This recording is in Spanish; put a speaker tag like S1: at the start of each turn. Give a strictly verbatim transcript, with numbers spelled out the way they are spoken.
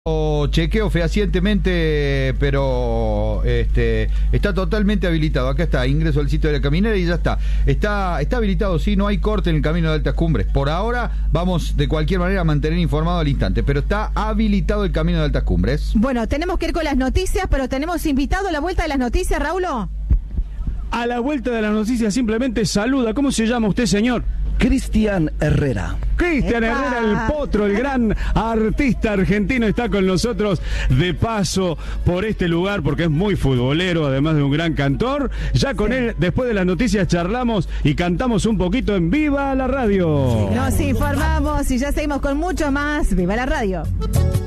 S1: O chequeo fehacientemente, pero este está totalmente habilitado. Acá está, ingreso al sitio de la caminera y ya está. Está está habilitado, sí, no hay corte en el camino de Altas Cumbres. Por ahora vamos de cualquier manera a mantener informado al instante, pero está habilitado el camino de Altas Cumbres.
S2: Bueno, tenemos que ir con las noticias, pero tenemos invitado a la vuelta de las noticias, Raulo.
S3: A la vuelta de las noticias simplemente saluda. ¿Cómo se llama usted, señor?
S4: Cristian Herrera.
S3: Cristian
S2: ¡Epa!
S3: Herrera, el potro, el gran artista argentino, está con nosotros de paso por este lugar porque es muy futbolero, además de un gran cantor. Ya con sí. él, después de las noticias, charlamos y cantamos un poquito en Viva la Radio.
S2: Nos informamos y ya seguimos con mucho más. ¡Viva la radio!